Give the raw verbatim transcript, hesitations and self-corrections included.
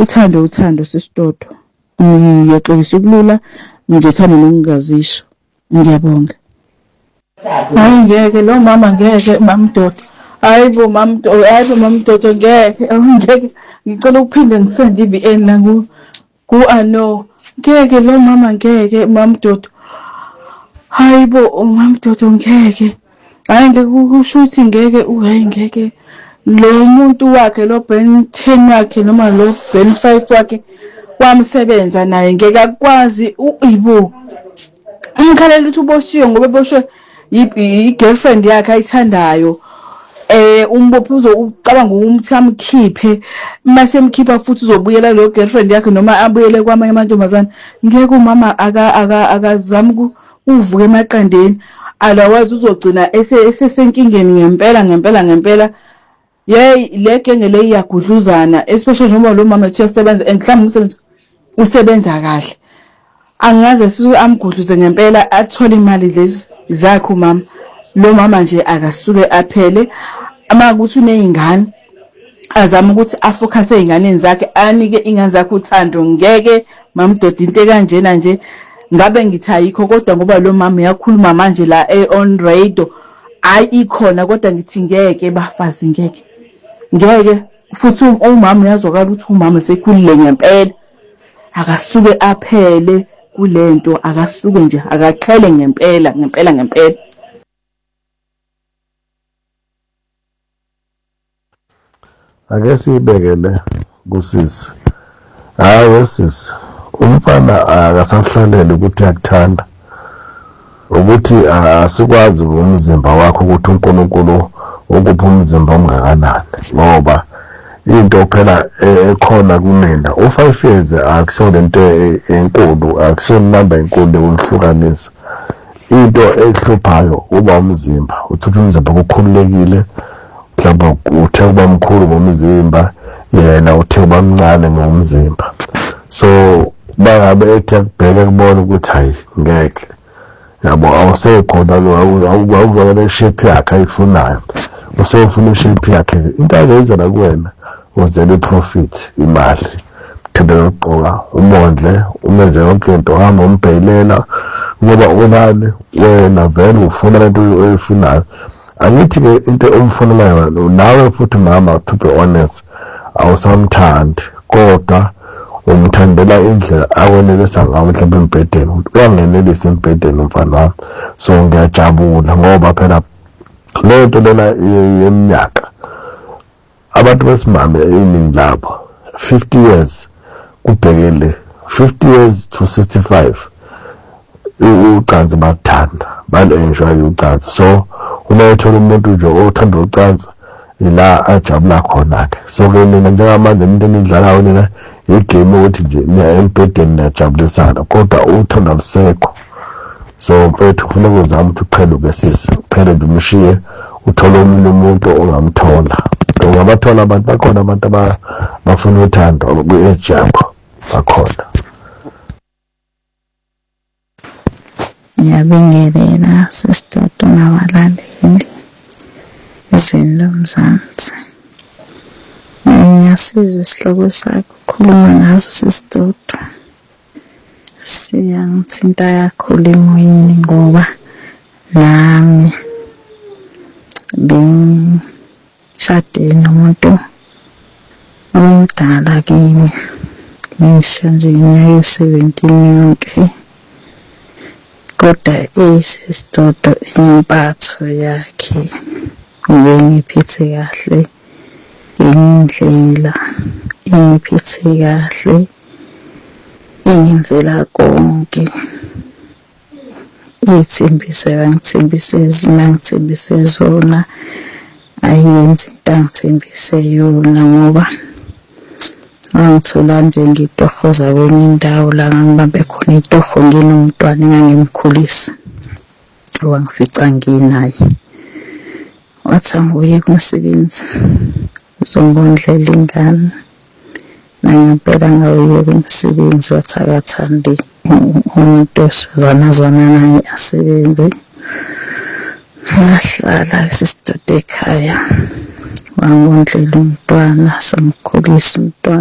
uthando uthando sesidodo. Ngiyaxolisa ukulula ngizothanda nokungazisho. Ngiyabonga. Hayi ngeke lo mama ngeke mamdoda. Hayibo mamdoda, hayibo mamdoda ngeke. Ngeke ngicela ukuphinde ngisende I V N la ku ku ano. Ngeke lo mama ngeke mamdoda. Hayibo mamdoda ngeke. Hayi ngeke kusho ukuthi ngeke uhayi ngeke. Lo muntu wakhe lo Ben ten wakhe noma lo Ben five wakhe wamsebenza naye ngeke akwazi uyibo. Ngikhalela ukuthi uboshiwe ngoba eboshwe i-girlfriend yakhe ayithandayo. Eh umbophi uzokucabanga ukuthi amkhiphe mase emkhipha futhi uzobuyela lo girlfriend yakhe noma abuyele kwamanye amantombazana. Ngeke umama aka aka akazama uvuka emaqandeni. Otherwise uzogcina esesenkingeni ngempela ngempela ngempela. Yey leke ngele iyagudluzana especially noma lo mama uyasebenza and mhlawumbe umsebenzi usebenza kahle. Angaze sizo amgudluze ngempela athole imali lezi zakhe umama. Lo mama nje akasuke aphele ama ukuthi unezingane azama ukuthi afocus einganeni zakhe anike ingane zakhe uthando. Ngeke mamdoda into kanjena nje ngabe ngithi ayikho kodwa ngoba lo mama uyakhuluma manje la on radio ayi ikhona kodwa ngithi ngeke bafazi ngeke ngeke futhi umama uyazwakala ukuthi umama sekhulile ngempela akasuke aphele kulento akasuke nje akaqhele ngempela ngempela ngempela. Ake sibekele kusisi. Hayi sisi umfana akasahlalele ukuthi akuthanda ukuthi asikwazi umzimba wakho ukuthi uNkulunkulu ukupha umzimba ongakanani ngoba into phela ekhona kumina u five years akusona into enkulu akusona number enkulu ukuhlukanisa. Into ehluphayo uba umzimba uthutha umzimba ukukhululekile mhlawumbe uthe kuba mkhulu ngomzimba yena uthe kuba mncane ngomzimba. So bangabe ethi akubheke kubona ukuthi hayi ngeke yabo awusekhona lo awuzwakala shape yakhe ayifunayo usefuna ishape yakhe into azenza la kuwena uzele profit imali thebe uqoka umondle umenze yonke into hamba umbhelela ngoba unani wena vele ufuna lento oyifunayo. Angithi ke into omfunelayo nawe futhi mama to be honest awusamthandi kodwa umthandela indlela awenelisa ngayo mhlawumbe empedeni uyangenelisa empedeni umfana wami. So ngiyajabula ngoba phela lento lena yeminyaka abantu besimame iningi lapho fifty years kubhekele fifty years to sixty-five ucansi bakuthanda bale enjoy ucansi. So uma uthola umuntu nje othanda ucansi ila ajabula khona ke. So ke mina njengamanje into enidlalayo nina igame ukuthi nje niya empedeni niyajabulisana kodwa uthanda lusekho. So mfethu kufuneka uzame ukuthi uqheluke sisi uphele nje umshiye uthola omunye umuntu ongamthola. Ungabathola abantu bakhona abantu abafuna uthando ku-age yakho bakhona. Ngiyabingelela sisidodo nabalaleli izweni lomzansi. Ngiyasizwa isihloko sakho ukhuluma ngaso sisidodo. Siyangithinta kakhulu emoyeni ngoba nami bengishade nomuntu omdala kimi. Ngisho nje ngiyayo seventeen yonke. Kodwa isisidodo impatho yakhe ubengiphethe kahle indlela ingiphethe kahle ingenzela konke ithembise bangithembise zona ngithembise zona ayenzi into angithembise yona ngoba angithola nje ngitohoza kwenye indawo la ngibambe khona itoho nginomntwana engangimkhulisa wangifica nginaye wathi angibuye kumsebenzi uzongondlela ingane nangempela ngawuye kumsebenzi wathi akathandi umuntu osizana zona naye asebenze. Ngahlala sisidodo ekhaya wangondlela umntwana samkhulisa umntwana.